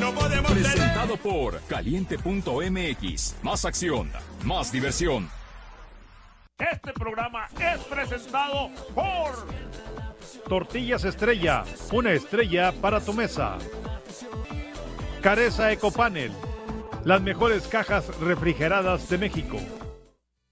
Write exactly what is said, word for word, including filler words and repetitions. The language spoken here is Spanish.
no podemos Presentado por Caliente punto M X. Más acción, más diversión. Este programa es presentado por Tortillas Estrella, una estrella para tu mesa. Careza Ecopanel, las mejores cajas refrigeradas de México.